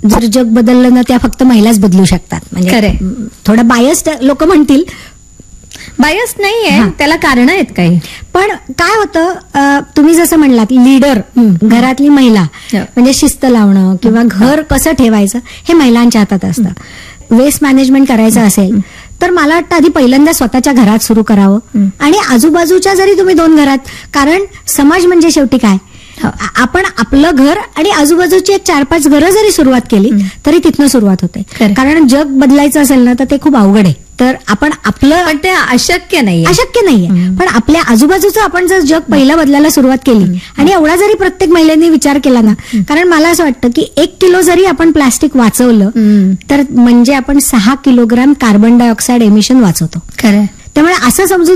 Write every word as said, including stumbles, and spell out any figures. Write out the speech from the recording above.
जर जग बदललं ना त्या फक्त महिलाच बदलू शकतात. म्हणजे खरंय. थोडं बायस्ड लोक म्हणतील, बायस नाहीये, हा. त्याला कारण आहेत काही. पण काय होतं, अ, तुम्ही जसं म्हणलात लीडर, घरातली महिला हो. म्हणजे शिस्त लावणं किंवा घर कसं ठेवायचं हे महिलांच्या हातात असतं. वेस्ट मॅनेजमेंट करायचं असेल तर मला वाटतं आधी पहिल्यांदा स्वतःच्या घरात सुरू करावं आणि आजूबाजूच्या जरी तुम्ही दोन घरात, कारण समाज म्हणजे शेवटी काय, हो. आ- आपण आपलं घर आणि आजूबाजूची एक चार पाच घरं जरी सुरुवात केली तरी तिथनं सुरुवात होते. खरं. कारण जग बदलायचं असेल ना तर ते खूप अवघड आहे. तर आपण आपलं पण ते अशक्य नाहीये. अशक्य नाहीये, पण आपल्या आजूबाजूचं आपण जर जग पहिलं बदलायला सुरुवात केली आणि एवढा जरी प्रत्येक महिलेने विचार केला ना, कारण मला असं वाटतं की एक किलो जरी आपण प्लास्टिक वाचवलं हम्म. तर म्हणजे आपण सहा किलोग्राम कार्बन डायऑक्साईड एमिशन वाचवतो. खरंय. त्यामुळे असं समजून